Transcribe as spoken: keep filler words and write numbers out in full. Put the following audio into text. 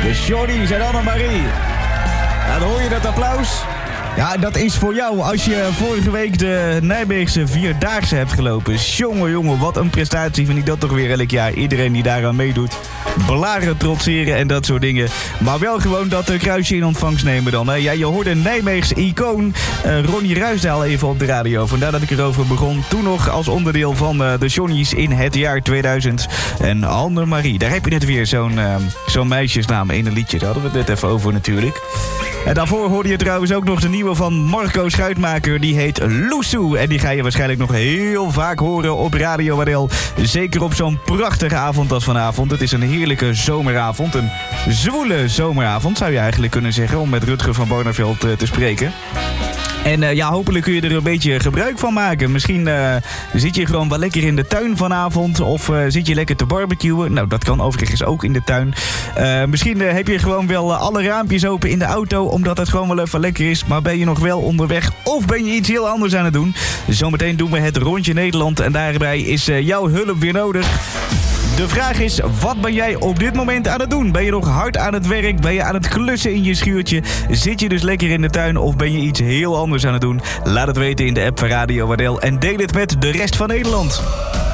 De Johnny's en Annemarie. Ja, dan hoor je dat applaus. Ja, dat is voor jou als je vorige week de Nijmeegse Vierdaagse hebt gelopen. Jongen, jongen, wat een prestatie vind ik dat toch weer elk jaar. Iedereen die daaraan meedoet. Blaren trotseren en dat soort dingen. Maar wel gewoon dat uh, kruisje in ontvangst nemen dan. Hè. Ja, je hoorde een Nijmeegse icoon uh, Ronnie Ruisdael even op de radio. Vandaar dat ik erover begon. Toen nog als onderdeel van uh, de Johnny's in het jaar tweeduizend. En Annemarie, daar heb je het weer. Zo'n uh, zo'n meisjesnaam in een liedje. Daar hadden we het net even over natuurlijk. En daarvoor hoorde je trouwens ook nog de nieuwe van Marco Schuitmaker. Die heet Loesoe. En die ga je waarschijnlijk nog heel vaak horen op Radio Wadel. Zeker op zo'n prachtige avond als vanavond. Het is een heerlijke zomeravond. Een zwoele zomeravond zou je eigenlijk kunnen zeggen. Om met Rutger van Barneveld uh, te spreken. En uh, ja, hopelijk kun je er een beetje gebruik van maken. Misschien uh, zit je gewoon wel lekker in de tuin vanavond. Of uh, zit je lekker te barbecuen. Nou, dat kan overigens ook in de tuin. Uh, misschien uh, heb je gewoon wel uh, alle raampjes open in de auto. Omdat het gewoon wel even lekker is. Maar ben je nog wel onderweg? Of ben je iets heel anders aan het doen? Zometeen doen we het rondje Nederland. En daarbij is uh, jouw hulp weer nodig. De vraag is, wat ben jij op dit moment aan het doen? Ben je nog hard aan het werk? Ben je aan het klussen in je schuurtje? Zit je dus lekker in de tuin? Of ben je iets heel anders aan het doen? Laat het weten in de app van Radio Wadel. En deel het met de rest van Nederland.